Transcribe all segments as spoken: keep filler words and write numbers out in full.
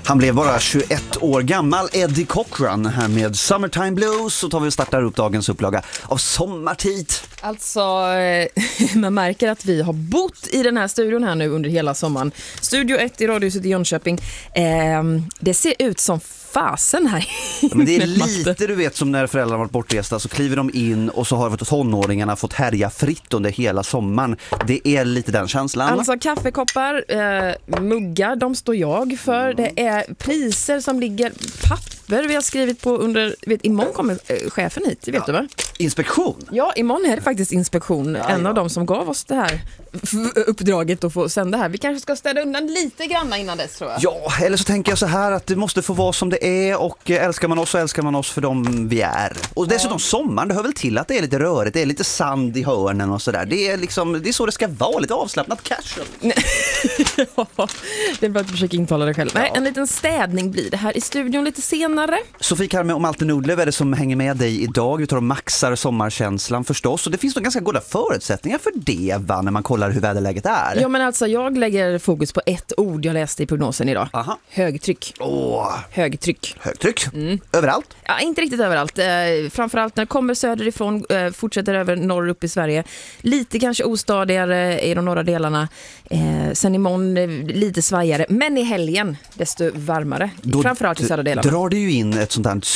Han blev bara tjugoett år gammal, Eddie Cochran, här med Summertime Blues. Så tar vi och startar upp dagens upplaga av Sommartid. Alltså, man märker att vi har bott i den här studion här nu under hela sommaren. Studio ett i Radiohuset i Jönköping. Eh, det ser ut som fasen här. Ja, men det är lite, du vet, som när föräldrarna varit bortresta så kliver de in och så har tonåringarna fått härja fritt under hela sommaren. Det är lite den känslan. Alltså kaffekoppar, eh, muggar, de står jag för. Det är priser som ligger, papper vi har skrivit på under, vet, imorgon kommer eh, chefen hit, vet ja. du va? Inspektion? Ja, imorgon är det faktiskt inspektion. Ja, en ja. av dem som gav oss det här uppdraget att få sända här. Vi kanske ska städa undan lite grann innan dess, tror jag. Ja, eller så tänker jag så här att det måste få vara som det är, och älskar man oss så älskar man oss för dem vi är. Och dessutom ja. sommaren, det hör väl till att det är lite rörigt, det är lite sand i hörnen och sådär. Det är liksom, det är så det ska vara, lite avslappnat casual. Ja, det är bara att försöka intala det själv. Ja. Nej, en liten städning blir det här i studion lite senare. Sofie Karme och Malte Nordlöf är det som hänger med dig idag. Vi tar och maxar sommarkänslan förstås, och det finns nog ganska goda förutsättningar för det, va, när man kollar hur väderläget är. Ja, men alltså jag lägger fokus på ett ord jag läste i prognosen idag. Aha. Högtryck. Åh. Högtryck. Högtryck? Mm. Överallt? Ja, inte riktigt överallt. Eh, framförallt när det kommer söderifrån, eh, fortsätter över norr upp i Sverige. Lite kanske ostadigare i de norra delarna. Eh, sen imorgon eh, lite svajare. Men i helgen desto varmare. Då framförallt i södra delarna. Drar det ju in ett sånt här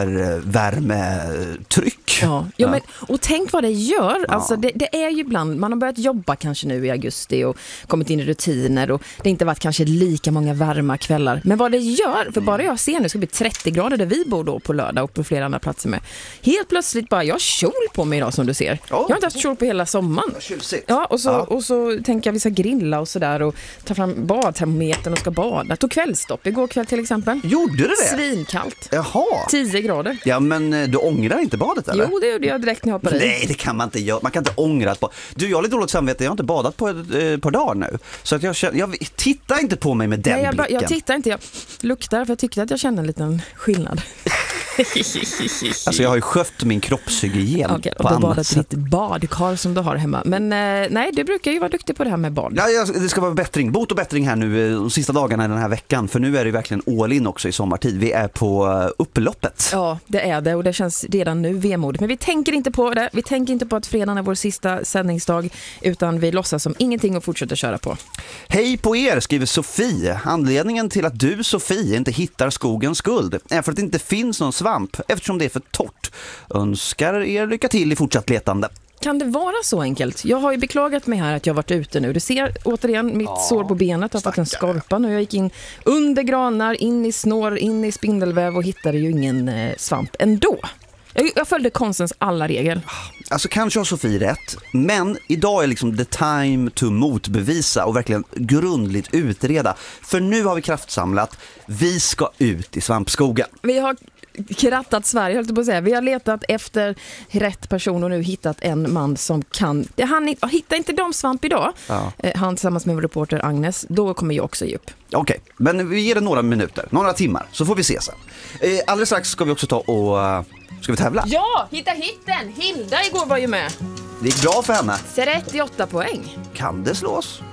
supervärmetryck. Ja, ja, ja. Men, och tänk vad det gör. Ja. Alltså, det, det är ju ibland, man har börjat jobba kanske nu i augusti och kommit in i rutiner och det har inte varit kanske lika många varma kvällar. Men vad det gör, för bara jag ser nu ska det bli trettio grader där vi bor då på lördag och på flera andra platser med. Helt plötsligt bara, jag har kjol på mig idag som du ser. Oh. Jag har inte haft kjol på hela sommaren. Ja, och så, ja. och så tänker jag vi ska grilla och sådär och ta fram badtermometern och ska bada. Tog kvällstopp igår kväll till exempel. Gjorde du det? Svinkallt. Jaha. tio grader. Ja, men du ångrar inte badet eller? Jo, det gjorde jag direkt när jag hoppade i. Nej, det kan man inte göra. Man kan inte ångra på. Du, jag har lite dåligt samvete. Jag har inte badat på ett par dagar nu. Så att jag känner, jag tittar inte på mig med den Nej, jag, blicken. Jag tittar inte. Jag luktar för jag tyckte att jag kände en liten skillnad. Alltså jag har ju skött min kroppshygien okay, på annat badat sätt. Ditt badkar som du har hemma. Men eh, nej, du brukar ju vara duktig på det här med bad. Ja, det ska vara bättring, bot och bättring här nu de sista dagarna i den här veckan. För nu är det verkligen all in också i sommartid. Vi är på upploppet. Ja, det är det och det känns redan nu vemodigt. Men vi tänker inte på det. Vi tänker inte på att fredagen är vår sista sändningsdag, utan vi låtsas som ingenting och fortsätter köra på. Hej på er, skriver Sofie. Anledningen till att du, Sofie, inte hittar skogens guld är för att det inte finns någon svamp, eftersom det är för torrt. Önskar er lycka till i fortsatt letande. Kan det vara så enkelt? Jag har ju beklagat mig här att jag har varit ute nu. Du ser återigen mitt ja, sår på benet har fått en skorpa. Nu jag gick in under granar, in i snår, in i spindelväv och hittade ju ingen eh, svamp ändå. Jag, jag följde konstens alla regler. Alltså kanske har Sofie rätt, men idag är liksom the time to motbevisa och verkligen grundligt utreda. För nu har vi kraftsamlat. Vi ska ut i svampskogen. Vi har krattat Sverige, höll jag på att säga. Vi har letat efter rätt person och nu hittat en man som kan. Det, han hittar inte de svamp idag. Ja. Han tillsammans med vår reporter Agnes, då kommer jag också ge upp. Okej, okay, men vi ger det några minuter, några timmar, så får vi se sen. Eh, alldeles strax ska vi också ta och... Ska vi tävla? Ja, hitta hitten! Hilda igår var ju med. Det gick bra för henne. trettioåtta poäng. Kan det slås?